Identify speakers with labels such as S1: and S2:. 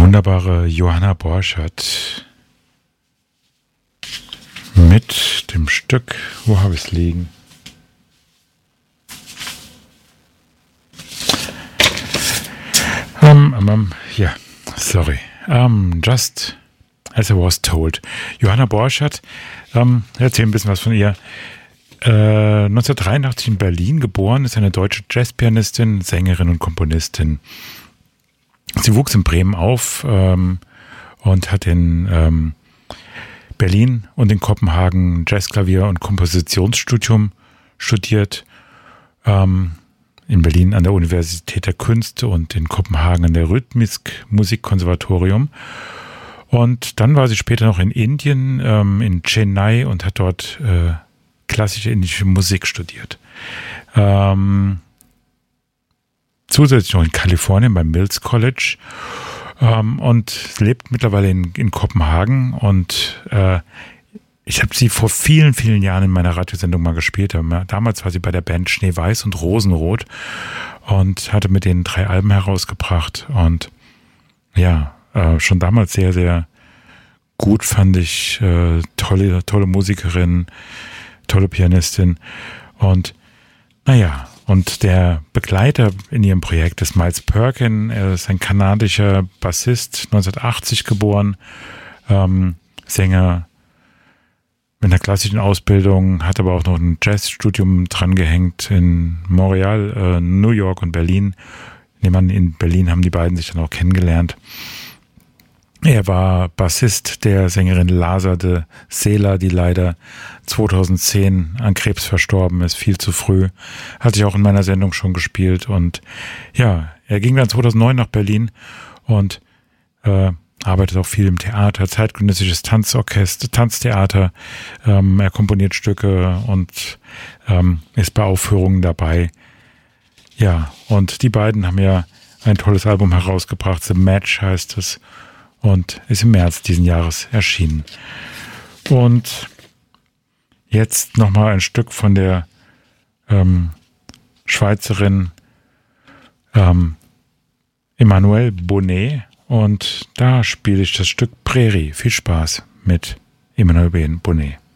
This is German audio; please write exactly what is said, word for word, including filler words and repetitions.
S1: wunderbare Johanna Borchert mit dem Stück, wo habe ich es liegen? Um, um, um, ja, sorry. Um, just as I was told. Johanna Borchert, um, erzähl ein bisschen was von ihr. Äh, neunzehnhundertdreiundachtzig in Berlin geboren, ist eine deutsche Jazzpianistin, Sängerin und Komponistin. Sie wuchs in Bremen auf ähm, und hat in ähm, Berlin und in Kopenhagen Jazzklavier- und Kompositionsstudium studiert. Ähm, in Berlin an der Universität der Künste und in Kopenhagen an der Rytmisk Musikkonservatorium. Und dann war sie später noch in Indien, ähm, in Chennai, und hat dort äh, klassische indische Musik studiert. Ähm, zusätzlich noch in Kalifornien beim Mills College ähm, und lebt mittlerweile in, in Kopenhagen. Und äh, ich habe sie vor vielen, vielen Jahren in meiner Radiosendung mal gespielt. Damals war sie bei der Band Schneeweiß und Rosenrot und hatte mit denen drei Alben herausgebracht. Und ja, äh, schon damals sehr, sehr gut, fand ich. Äh, tolle, tolle Musikerin, tolle Pianistin. Und naja, und der Begleiter in ihrem Projekt ist Miles Perkin. Er ist ein kanadischer Bassist, neunzehnhundertachtzig geboren, ähm, Sänger mit einer klassischen Ausbildung, hat aber auch noch ein Jazzstudium drangehängt in Montreal, äh, New York und Berlin. In Berlin haben die beiden sich dann auch kennengelernt. Er war Bassist der Sängerin Lasa de Sela, die leider zweitausendzehn an Krebs verstorben ist, viel zu früh. Hatte ich auch in meiner Sendung schon gespielt. Und ja, er ging dann zweitausendneun nach Berlin und äh, arbeitet auch viel im Theater, zeitgenössisches Tanzorchester, Tanztheater. Ähm, er komponiert Stücke und ähm, ist bei Aufführungen dabei. Ja, und die beiden haben ja ein tolles Album herausgebracht. The Match heißt es. Und ist im März diesen Jahres erschienen. Und jetzt nochmal ein Stück von der ähm, Schweizerin ähm, Emmanuelle Bonnet. Und da spiele ich das Stück Prärie. Viel Spaß mit Emmanuelle Bonnet.